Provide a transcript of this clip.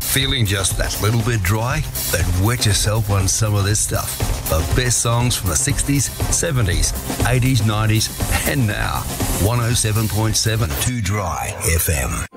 Feeling just that little bit dry? Then wet yourself on some of this stuff. The best songs from the 60s, 70s, 80s, 90s, and now. 107.7 2 Dry FM.